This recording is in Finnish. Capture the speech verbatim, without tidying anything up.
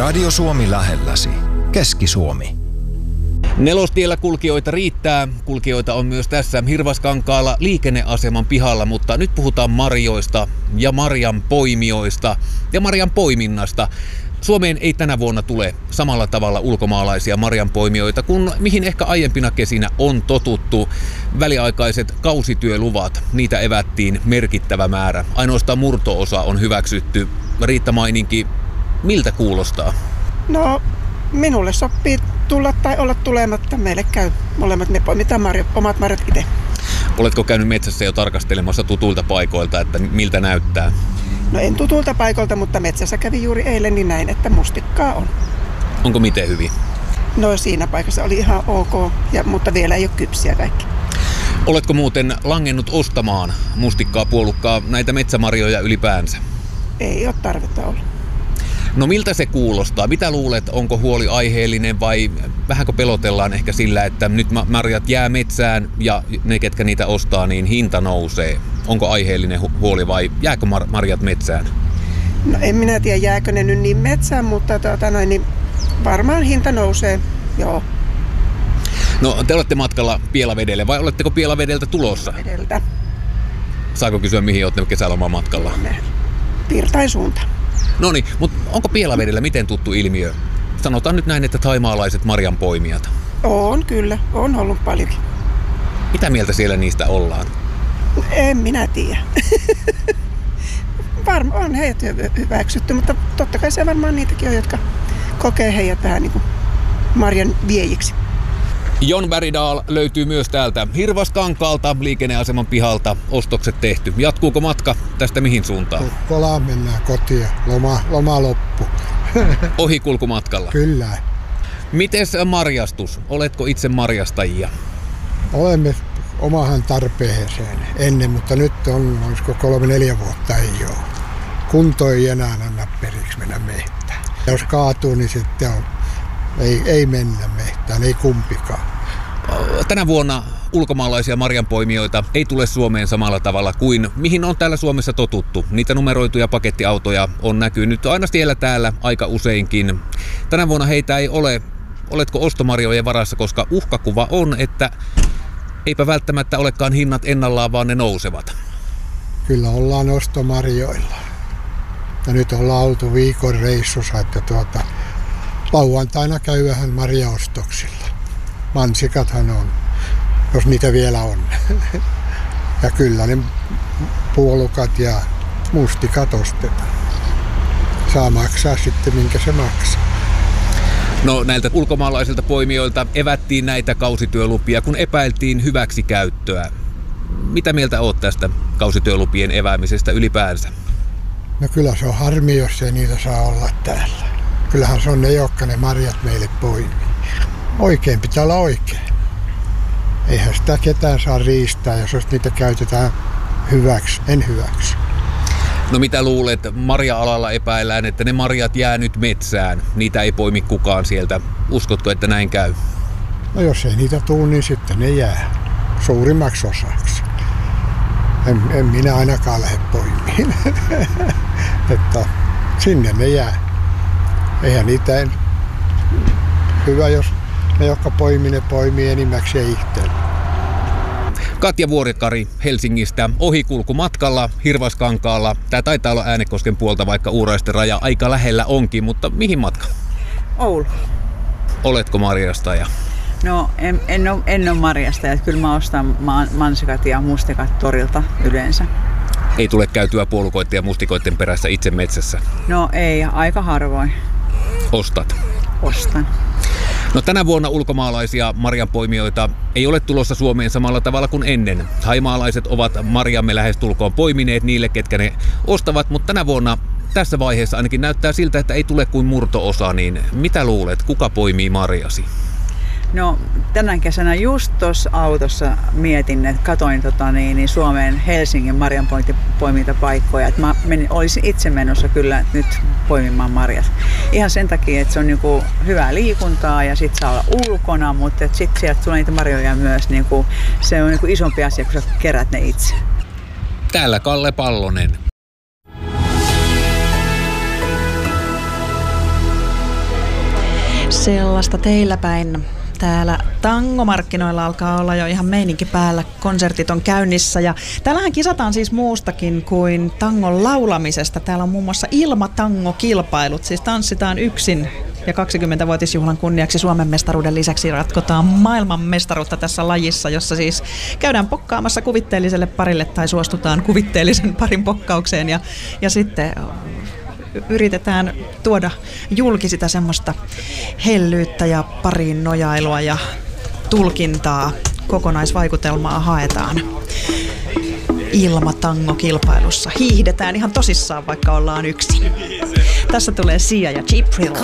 Radio Suomi lähelläsi. Keski-Suomi. Nelostiellä kulkijoita riittää. Kulkijoita on myös tässä Hirvaskankaalla liikenneaseman pihalla, mutta nyt puhutaan marjoista ja marjan poimijoista ja marjan poiminnasta. Suomeen ei tänä vuonna tule samalla tavalla ulkomaalaisia marjanpoimijoita kuin mihin ehkä aiempina kesinä on totuttu. Väliaikaiset kausityöluvat, niitä evättiin merkittävä määrä. Ainoastaan murto-osa on hyväksytty. Riitta Maininki, miltä kuulostaa? No, minulle sopii tulla tai olla tulematta. Meille käy molemmat, me poimitaan marjo, omat marjat itse. Oletko käynyt metsässä jo tarkastelemassa tutuilta paikoilta, että miltä näyttää? No en tutulta paikalta, mutta metsässä kävi juuri eilen, niin näin, että mustikkaa on. Onko miten hyvin? No siinä paikassa oli ihan ok, ja, mutta vielä ei ole kypsiä kaikki. Oletko muuten langennut ostamaan mustikkaa, puolukkaa, näitä metsämarjoja ylipäänsä? Ei ole tarvetta olla. No miltä se kuulostaa? Mitä luulet, onko huoli aiheellinen vai vähänkö pelotellaan ehkä sillä, että nyt marjat jää metsään ja ne, ketkä niitä ostaa, niin hinta nousee? Onko aiheellinen huoli vai jääkö mar- marjat metsään? No en minä tiedä, jääkö ne nyt niin metsään, mutta tuota, noin, niin varmaan hinta nousee, joo. No te olette matkalla Pielavedelle vai oletteko Pielavedeltä tulossa? Vedeltä. Saako kysyä, mihin olette kesäloman matkalla? Pirtain suuntaan. No niin, mutta onko Pielavedellä miten tuttu ilmiö? Sanotaan nyt näin, että taimaalaiset marjanpoimijat. On kyllä, on ollut paljonkin. Mitä mieltä siellä niistä ollaan? En minä tiedä. Varmaan on heidät hyväksytty, mutta totta kai se varmaan niitäkin on, jotka kokee heidät vähän niin kuin marjan viejiksi. Jon Bergdahl löytyy myös täältä Hirvaskankaalta, liikenneaseman pihalta, ostokset tehty. Jatkuuko matka tästä mihin suuntaan? Kolaan mennään kotiin, loma, loma loppu. Ohikulkumatkalla? Kyllä. Mites marjastus? Oletko itse marjastajia? Olemme omahan tarpeeseen ennen, mutta nyt on olisiko kolme neljä vuotta ei ole. Kunto ei enää anna periksi mennä mehtään. Jos kaatuu, niin sitten on, ei, ei mennä mehtään, ei kumpikaan. Tänä vuonna ulkomaalaisia marjanpoimijoita ei tule Suomeen samalla tavalla kuin mihin on täällä Suomessa totuttu. Niitä numeroituja pakettiautoja on näkynyt aina siellä täällä aika useinkin. Tänä vuonna heitä ei ole. Oletko ostomarjojen varassa, koska uhkakuva on, että eipä välttämättä olekaan hinnat ennallaan, vaan ne nousevat. Kyllä ollaan ostomarjoilla. Ja nyt ollaan oltu viikon reissussa, että tuota, lauantaina käy vähän marjaostoksilla. Mansikathan on, jos niitä vielä on. Ja kyllä ne puolukat ja mustikat ostetaan. Saa maksaa sitten, minkä se maksaa. No näiltä ulkomaalaisilta poimijoilta evättiin näitä kausityölupia, kun epäiltiin hyväksikäyttöä. Mitä mieltä oot tästä kausityölupien eväämisestä ylipäänsä? No kyllä se on harmi, jos ei niitä saa olla täällä. Kyllähän se on ne, jotka ne marjat meille poimii. Oikein pitää olla oikein. Eihän sitä ketään saa riistää, jos niitä käytetään hyväksi, en hyväksi. No mitä luulet, marja-alalla epäillään, että ne marjat jää nyt metsään. Niitä ei poimi kukaan sieltä. Uskotko, että näin käy? No jos ei niitä tule, niin sitten ne jää suurimmaksi osaksi. En, en minä ainakaan lähde poimiin. Että sinne ne jää. Eihän niitä en... Hyvä, jos ne, jotka poimii, ne poimii enimmäkseen itseään. Katja Vuorikari Helsingistä ohikulkumatkalla Hirvaskankaalla. Tämä taitaa olla Äänekosken puolta, vaikka Uuraisten raja aika lähellä onkin, mutta mihin matka? Oulu. Oletko marjastaja? No en, en, ole, en ole marjastaja. Kyllä mä ostan mansikat ja mustikat torilta yleensä. Ei tule käytyä puolukoiden ja mustikoiden perässä itse metsässä? No ei, aika harvoin. Ostat? Ostan. No tänä vuonna ulkomaalaisia marjanpoimijoita ei ole tulossa Suomeen samalla tavalla kuin ennen. Haimaalaiset ovat marjamme lähestulkoon poimineet niille, ketkä ne ostavat, mutta tänä vuonna tässä vaiheessa ainakin näyttää siltä, että ei tule kuin murto-osa, niin mitä luulet, kuka poimii marjasi? No tänä kesänä just tuossa autossa mietin, että katoin tota, niin, niin Suomeen Helsingin marjanpoimintapaikkoja. Että mä menin, olisin itse menossa kyllä nyt poimimaan marjat. Ihan sen takia, että se on niinku hyvää liikuntaa ja sit saa olla ulkona, mutta sitten sieltä tulee niitä marjoja myös. Niinku, se on niinku isompi asia, kun sä kerät ne itse. Täällä Kalle Pallonen. Sellaista teillä päin. Täällä tangomarkkinoilla alkaa olla jo ihan meininki päällä, konsertit on käynnissä ja täällähän kisataan siis muustakin kuin tangon laulamisesta. Täällä on muun muassa ilmatangokilpailut, siis tanssitaan yksin ja kaksikymmenvuotisjuhlan kunniaksi Suomen mestaruuden lisäksi ratkotaan maailman mestaruutta tässä lajissa, jossa siis käydään pokkaamassa kuvitteelliselle parille tai suostutaan kuvitteellisen parin pokkaukseen ja, ja sitten yritetään tuoda julki sitä semmoista hellyyttä ja pariin nojailua ja tulkintaa, kokonaisvaikutelmaa haetaan. Ilmatangokilpailussa hiihdetään ihan tosissaan, vaikka ollaan yksin. Tässä tulee Sia ja Cheap Thrill.